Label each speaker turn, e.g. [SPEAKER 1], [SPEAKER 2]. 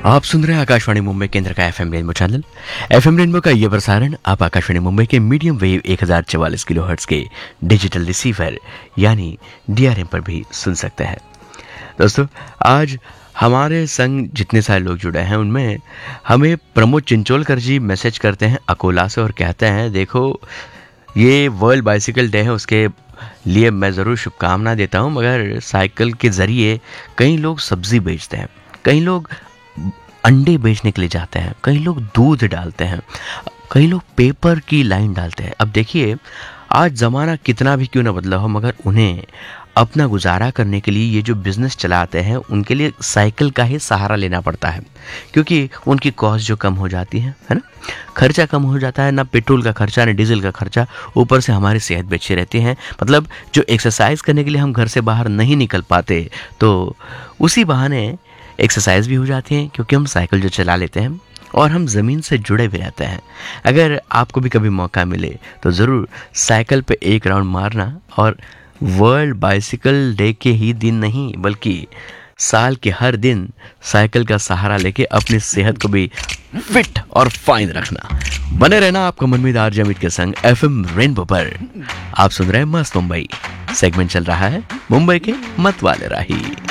[SPEAKER 1] आप सुन रहे हैं आकाशवाणी मुंबई केंद्र का FM rainbow channel. FM rainbow का ये प्रसारण आप आकाशवाणी मुंबई के मीडियम वेव 1044 किलोहर्ट्ज के डिजिटल रिसीवर यानी डीआरएम पर भी सुन सकते हैं। दोस्तों, आज हमारे संग जितने सारे लोग जुड़े हैं उनमें हमें प्रमोद चिंचोलकर जी मैसेज करते हैं अकोला से और कहते हैं, देखो ये वर्ल्ड बाइसिकल डे है, उसके लिए मैं ज़रूर शुभकामना देता हूँ, मगर साइकिल के ज़रिए कई लोग सब्ज़ी बेचते हैं, कई लोग अंडे बेचने के लिए जाते हैं, कई लोग दूध डालते हैं, कई लोग पेपर की लाइन डालते हैं। अब देखिए, आज ज़माना कितना भी क्यों ना बदला हो, मगर उन्हें अपना गुजारा करने के लिए ये जो बिज़नेस चलाते हैं उनके लिए साइकिल का ही सहारा लेना पड़ता है, क्योंकि उनकी कॉस्ट जो कम हो जाती है ना, खर्चा कम हो जाता है, ना पेट्रोल का खर्चा ना डीजल का खर्चा, ऊपर से हमारी सेहत भी अच्छी रहती है। मतलब जो एक्सरसाइज करने के लिए हम घर से बाहर नहीं निकल पाते, तो उसी बहाने एक्सरसाइज भी हो जाती है, क्योंकि हम साइकिल जो चला लेते हैं और हम ज़मीन से जुड़े भी रहते हैं। अगर आपको भी कभी मौका मिले तो ज़रूर साइकिल पे एक राउंड मारना, और वर्ल्ड बाइसिकल डे के ही दिन नहीं बल्कि साल के हर दिन साइकिल का सहारा लेके अपनी सेहत को भी फिट और फाइन रखना। बने रहना आपका मनमीत आरजे अमित के संग एफएम रेनबो पर। आप सुन रहे हैं मस्त मुंबई, सेगमेंट चल रहा है मुंबई के मत वाले राही।